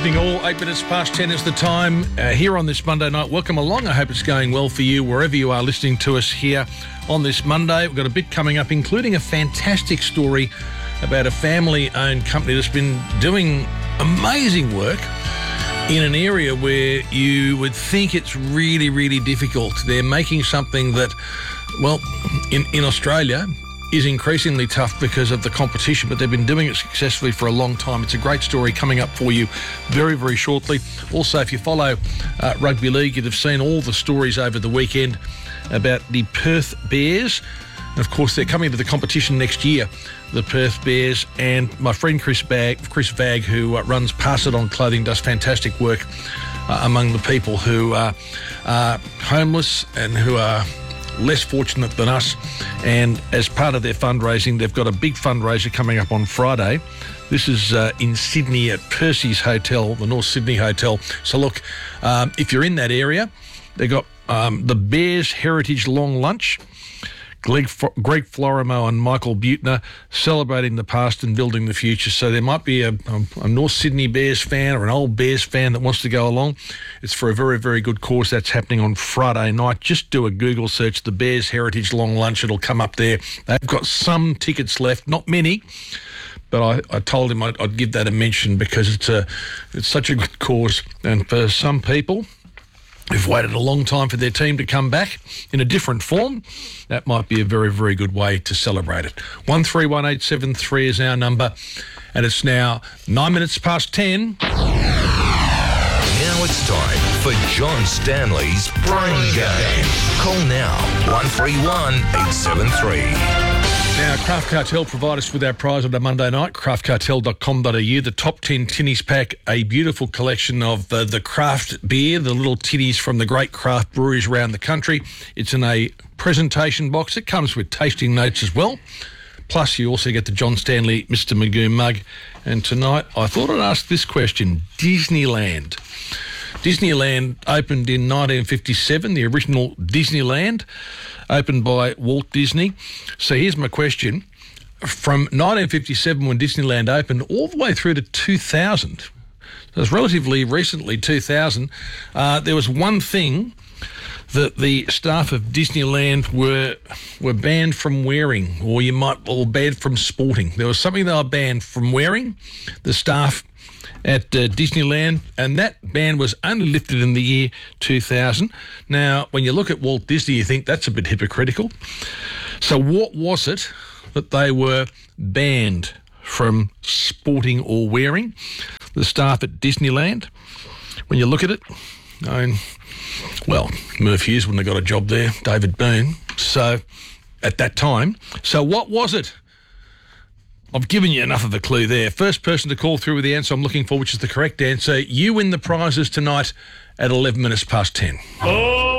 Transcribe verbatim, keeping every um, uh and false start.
evening all. Eight minutes past ten is the time uh, here on this Monday night. Welcome along. I hope it's going well for you wherever you are listening to us here on this Monday. We've got a bit coming up, including a fantastic story about a family-owned company that's been doing amazing work in an area where you would think it's really, really difficult. They're making something that, well, in, in Australia is increasingly tough because of the competition, but they've been doing it successfully for a long time. It's a great story coming up for you very, very shortly. Also, if you follow uh, rugby league, you'd have seen all the stories over the weekend about the Perth Bears. And of course, they're coming to the competition next year, the Perth Bears. And my friend Chris Vagg, Chris Vagg who uh, runs Pass It On Clothing, does fantastic work uh, among the people who are uh, homeless and who are less fortunate than us. And as part of their fundraising, they've got a big fundraiser coming up on Friday. This is uh, in Sydney at Percy's Hotel, the North Sydney Hotel. So look, um, if you're in that area, they've got um, the Bears Heritage Long Lunch. Greg, Greg Florimo and Michael Butner celebrating the past and building the future. So there might be a, a, a North Sydney Bears fan or an old Bears fan that wants to go along. It's for a very, very good cause. That's happening on Friday night. Just do a Google search, the Bears Heritage Long Lunch. It'll come up there. They've got some tickets left, not many, but I, I told him I'd, I'd give that a mention because it's a it's such a good cause. And for some people who've waited a long time for their team to come back in a different form, that might be a very, very good way to celebrate it. one three one eight seven three is our number, and it's now nine minutes past ten. Now it's time for John Stanley's Brain Game. Call now, one three one eight seven three. Now, Craft Cartel provide us with our prize on a Monday night, craft cartel dot com dot a u, the top ten tinnies pack, a beautiful collection of uh, the craft beer, the little tinnies from the great craft breweries around the country. It's in a presentation box. It comes with tasting notes as well. Plus, you also get the John Stanley Mister Magoo mug. And tonight, I thought I'd ask this question. Disneyland. Disneyland opened in nineteen fifty-seven, the original Disneyland, opened by Walt Disney. So here's my question. From nineteen fifty-seven, when Disneyland opened, all the way through to two thousand, so it's relatively recently, two thousand, uh, there was one thing that the staff of Disneyland were were banned from wearing, or you might, or banned from sporting. There was something they were banned from wearing, the staff at uh, Disneyland, and that ban was only lifted in the year two thousand. Now, when you look at Walt Disney, you think that's a bit hypocritical. So what was it that they were banned from sporting or wearing, the staff at Disneyland? When you look at it, I mean, well, Murph Hughes wouldn't have got a job there, David Boone, so at that time. So what was it? I've given you enough of a clue there. First person to call through with the answer I'm looking for, which is the correct answer, you win the prizes tonight at eleven minutes past ten. Oh!